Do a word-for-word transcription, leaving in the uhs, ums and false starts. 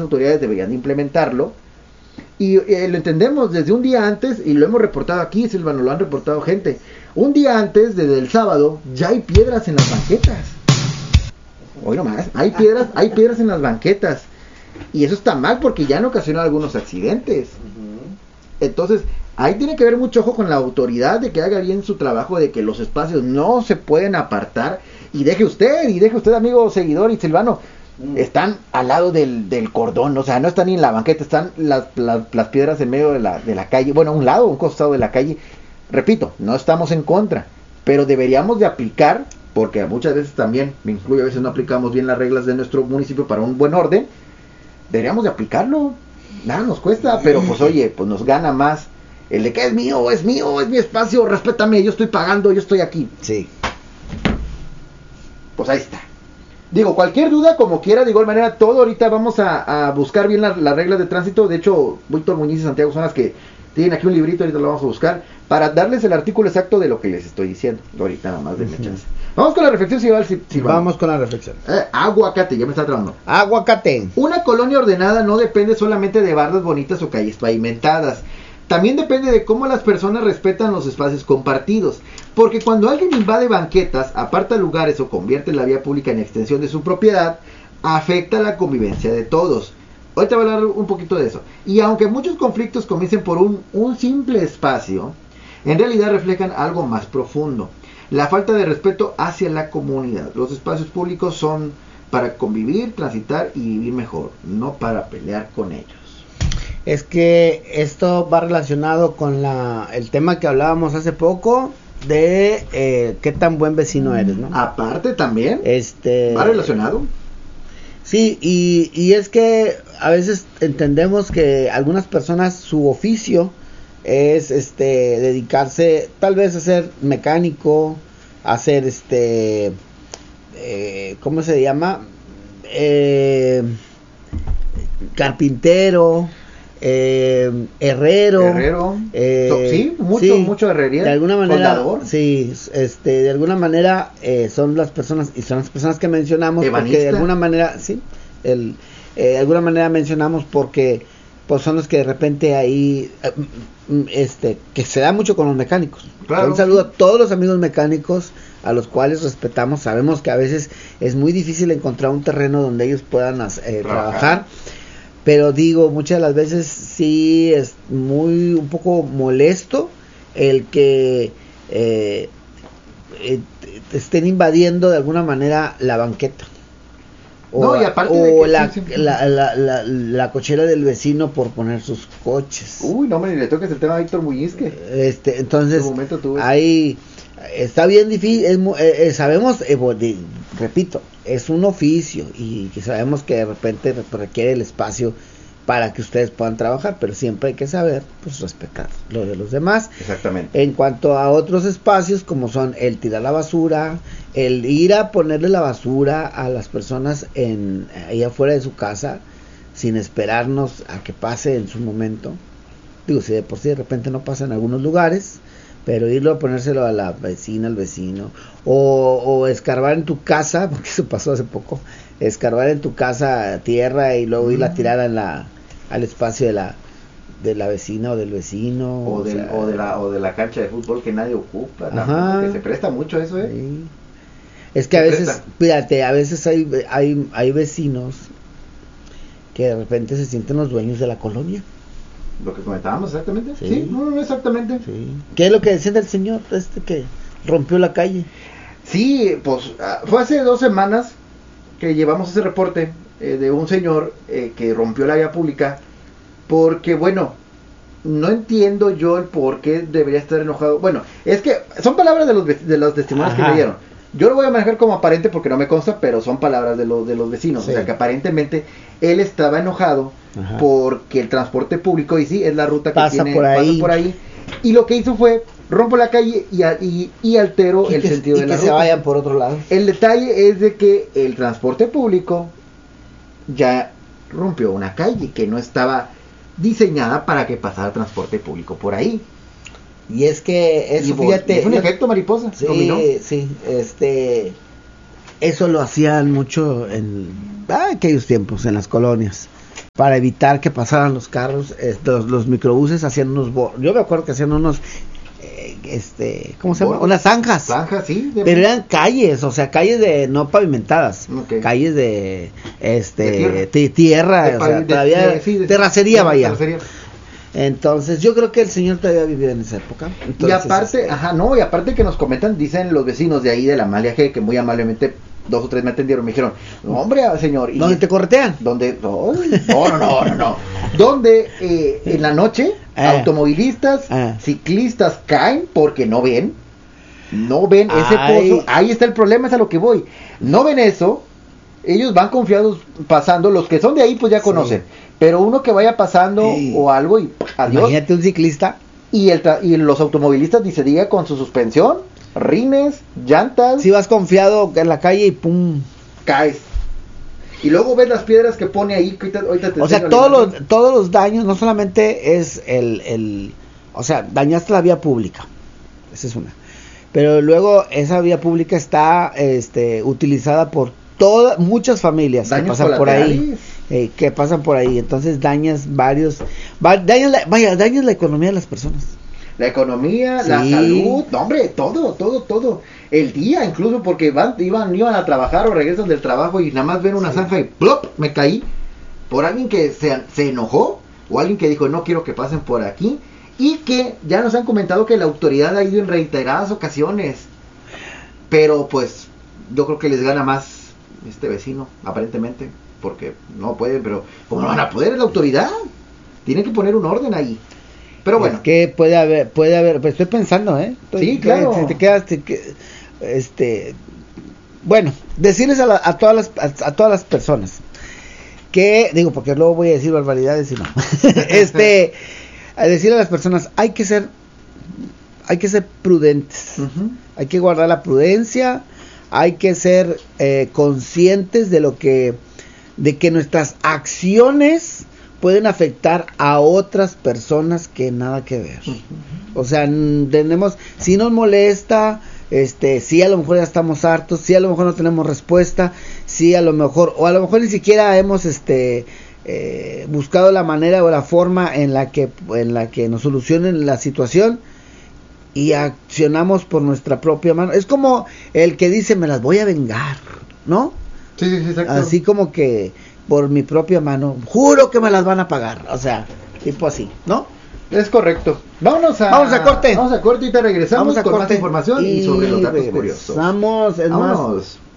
autoridades deberían de implementarlo. Y eh, lo entendemos desde un día antes, y lo hemos reportado aquí, Silvano, lo han reportado gente. Un día antes, desde el sábado, ya hay piedras en las banquetas. Hoy nomás, hay piedras, hay piedras en las banquetas. Y eso está mal porque ya han ocasionado algunos accidentes. Entonces, ahí tiene que haber mucho ojo con la autoridad de que haga bien su trabajo, de que los espacios no se pueden apartar. Y deje usted, y deje usted, amigo seguidor y Silvano, mm. están al lado del, del cordón, o sea, no están ni en la banqueta, están las, las, las piedras en medio de la, de la calle, bueno, a un lado, a un costado de la calle. Repito, no estamos en contra, pero deberíamos de aplicar, porque muchas veces también, me incluyo, a veces no aplicamos bien las reglas de nuestro municipio para un buen orden, deberíamos de aplicarlo, nada nos cuesta, pero pues oye, pues nos gana más el de que es mío, es mío, es mi espacio, respétame, yo estoy pagando, yo estoy aquí. Sí. Pues ahí está. Digo, cualquier duda, como quiera, de igual manera, todo ahorita vamos a, a buscar bien las la reglas de tránsito. De hecho, Víctor Muñiz y Santiago son las que tienen aquí un librito, ahorita lo vamos a buscar, para darles el artículo exacto de lo que les estoy diciendo. Ahorita nada más denme uh-huh. chance. Vamos con la reflexión, si va, si, si Vamos con la reflexión. Eh, aguacate, ya me está trabando. Aguacate. Una colonia ordenada no depende solamente de bardas bonitas o calles pavimentadas. También depende de cómo las personas respetan los espacios compartidos, porque cuando alguien invade banquetas, aparta lugares o convierte la vía pública en extensión de su propiedad, afecta la convivencia de todos. Ahorita voy a hablar un poquito de eso. Y aunque muchos conflictos comiencen por un, un simple espacio, en realidad reflejan algo más profundo: la falta de respeto hacia la comunidad. Los espacios públicos son para convivir, transitar y vivir mejor, no para pelear con ellos. Es que esto va relacionado con la el tema que hablábamos hace poco de eh, qué tan buen vecino eres, ¿no? Aparte también, este va relacionado. Sí, y, y es que a veces entendemos que algunas personas su oficio es este dedicarse tal vez a ser mecánico, a ser este eh, ¿cómo se llama? Eh, carpintero, Eh, herrero, herrero, eh, sí, mucho, sí, mucho herrería, de alguna manera, soldador. sí, este, de alguna manera eh, son las personas y son las personas que mencionamos Ebanista. Porque de alguna manera, sí, el, eh, de alguna manera mencionamos porque pues son los que de repente ahí, eh, este, que se da mucho con los mecánicos. Claro. Un saludo a todos los amigos mecánicos a los cuales respetamos. Sabemos que a veces es muy difícil encontrar un terreno donde ellos puedan eh, trabajar. Pero digo, muchas de las veces sí es muy un poco molesto el que eh, eh, estén invadiendo de alguna manera la banqueta. O, no, y aparte o de que la, sí, sí, la, la, la, la cochera del vecino por poner sus coches. Uy, no, hombre, ni le toques el tema a Víctor Muñiz, que este, entonces, momento ahí está bien difícil, es, eh, eh, sabemos, eh, de, repito, es un oficio y que sabemos que de repente requiere el espacio para que ustedes puedan trabajar, pero siempre hay que saber, pues, respetar lo de los demás. Exactamente. En cuanto a otros espacios, como son el tirar la basura, el ir a ponerle la basura a las personas en ahí afuera de su casa, sin esperarnos a que pase en su momento. Digo, si de por sí de repente no pasa en algunos lugares, pero irlo a ponérselo a la vecina, al vecino, o, o escarbar en tu casa, porque eso pasó hace poco, escarbar en tu casa tierra y luego mm. irla a tirar a la, al espacio de la de la vecina o del vecino, o, o, del, sea, o de la o de la cancha de fútbol que nadie ocupa, ajá, que se presta mucho eso, eh. Sí. Es que se a veces, presta. fíjate, a veces hay hay hay vecinos que de repente se sienten los dueños de la colonia. Lo que comentábamos, exactamente. Sí, Sí. no, no, exactamente. Sí. ¿Qué es lo que decía del señor este que rompió la calle? Sí, pues uh, fue hace dos semanas que llevamos ese reporte eh, de un señor eh, que rompió la vía pública porque, bueno, no entiendo yo el por qué debería estar enojado. Bueno, es que son palabras de los de los testimonios Ajá. que me dieron. Yo lo voy a manejar como aparente porque no me consta, pero son palabras de los de los vecinos. Sí. O sea que aparentemente él estaba enojado Ajá. porque el transporte público, y sí, es la ruta que pasa tiene, por ahí. pasa por ahí. Y lo que hizo fue rompo la calle y, y, y altero y el que, sentido y de la que ruta. se vayan por otro lado. El detalle es de que el transporte público ya rompió una calle que no estaba diseñada para que pasara transporte público por ahí. Y es que eso, y fíjate, es un efecto mariposa. Sí, dominó. sí, este, eso lo hacían mucho en ah, aquellos tiempos en las colonias. para evitar que pasaran los carros, eh, los, los microbuses hacían unos, bo- yo me acuerdo que hacían unos, eh, este, ¿cómo se llama? Bueno, Unas zanjas. Zanjas, sí. De... Pero eran calles, o sea, calles de no pavimentadas, Okay. calles de, este, De tierra, de tierra de o pa- sea, de- todavía de- sí, de- terracería, de- vaya. terracería. Entonces, yo creo que el señor todavía vivió en esa época. Entonces, y aparte, este, ajá, no, y aparte que nos comentan, dicen los vecinos de ahí de la Amalia G, que muy amablemente dos o tres me atendieron, me dijeron, no, hombre, señor, y ¿dónde te corretean? donde no, no, no, no, no, no. donde eh, en la noche Ah. automovilistas, Ah. ciclistas caen porque no ven, no ven ese Ay. pozo, ahí está el problema, es a lo que voy, no ven eso, ellos van confiados pasando, los que son de ahí pues ya Sí. conocen, pero uno que vaya pasando Sí. o algo y adiós. Imagínate un ciclista. Y, el tra- y los automovilistas, dice, diga, con su suspensión, rines, llantas, Si vas confiado en la calle y pum. caes. Y luego ves las piedras que pone ahí. que ahorita- ahorita te O sea, enseño la todos imagen. los, todos los daños no solamente es el, el, o sea, dañaste la vía pública, esa es una, pero luego esa vía pública está, este, utilizada por todas, muchas familias que Daños pasan por ahí, colaterales. eh, que pasan por ahí, entonces dañas varios, va- dañas la, vaya, dañas la economía de las personas. La economía, la Sí. salud, no, hombre, todo, todo, todo. El día, incluso, porque van, iban, iban a trabajar o regresan del trabajo y nada más ven una Sí. zanja y ¡plop! Me caí. Por alguien que se, se enojó o alguien que dijo, no quiero que pasen por aquí. Y que ya nos han comentado que la autoridad ha ido en reiteradas ocasiones. Pero pues, yo creo que les gana más este vecino, aparentemente. Porque no pueden, pero ¿cómo no van a poder? Es la autoridad. Tienen que poner un orden ahí. Pero bueno. Es que puede haber, puede haber, pues estoy pensando, ¿eh? Estoy- Sí, claro. Si te quedas, te que- este, bueno, decirles a, la- a todas las, a, a todas las personas que, digo, porque luego voy a decir barbaridades y no, este, a decirle a las personas, hay que ser, hay que ser prudentes, Ujú. hay que guardar la prudencia, hay que ser eh, conscientes de lo que, de que nuestras acciones pueden afectar a otras personas que nada que ver. O sea, n- tenemos, si nos molesta, este, si a lo mejor ya estamos hartos, si a lo mejor no tenemos respuesta, si a lo mejor, o a lo mejor ni siquiera hemos, este, eh, buscado la manera o la forma en la que, en la que nos solucionen la situación y accionamos por nuestra propia mano. Es como el que dice, me las voy a vengar, ¿no? Sí, sí, sí, exacto. Así como que por mi propia mano, juro que me las van a pagar, o sea, tipo así, ¿no? Es correcto. Vámonos a, Vamos a corte. Vamos a corte y te regresamos Vamos a con corte más información y, sobre los datos curiosos. Vamos, es más, Vámonos.